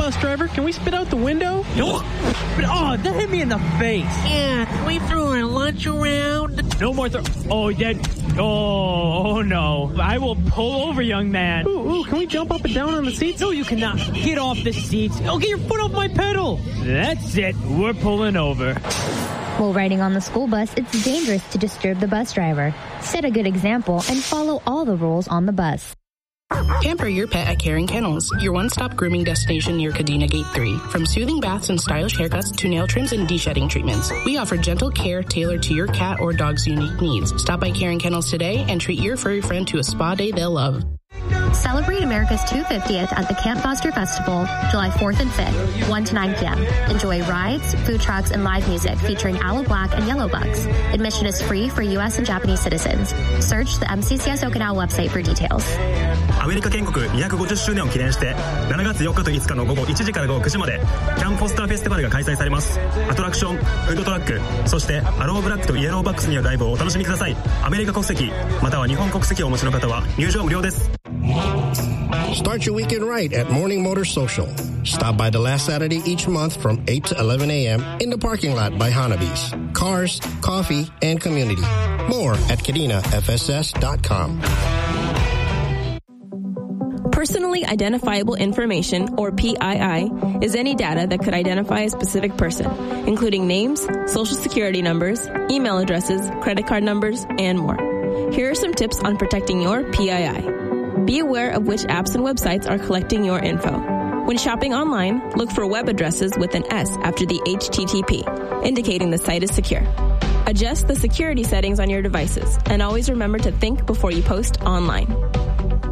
bus driver. Can we spit out the window? No. Oh, that hit me in the face. Yeah, can we throw our lunch around? No more Oh, no. I will pull over, young man. Ooh, can we jump up and down on the seats? No, you cannot. Get off the seats. Oh, get your foot off my pedal. That's it. We're pulling over. While riding on the school bus, it's dangerous to disturb the bus driver. Set a good example and follow all the rules on the bus. Pamper your pet at Caring Kennels, your one-stop grooming destination near Kadena Gate 3. From soothing baths and stylish haircuts to nail trims and de-shedding treatments, we offer gentle care tailored to your cat or dog's unique needs. Stop by Caring Kennels today and treat your furry friend to a spa day they'll love. Celebrate America's 250th at the Camp Foster Festival, July 4th and 5th, 1 to 9 p.m. Enjoy rides, food trucks, and live music featuring Aloe Black and Yellow Bugs. Admission is free for U.S. and Japanese citizens. Search the MCCS Okinawa website for details. アメリカ建国250周年を記念して7月4日と5日の午後1時から午後9時までキャンプフォスターフェスティバルが開催されます。アトラクション、フードトラック、そしてアローブラックとイエローバックスによるライブをお楽しみください。アメリカ国籍または日本国籍をお持ちの方は入場無料です。 Start your weekend right at Morning Motor Social. Stop by the last Saturday each month from 8 to 11 a.m. in the parking lot by Hanabi's. Cars, coffee, and community. More at KadinaFSS.com. Personally identifiable information, or PII, is any data that could identify a specific person, including names, social security numbers, email addresses, credit card numbers, and more. Here are some tips on protecting your PII. Be aware of which apps and websites are collecting your info. When shopping online, look for web addresses with an S after the HTTP, indicating the site is secure. Adjust the security settings on your devices, and always remember to think before you post online.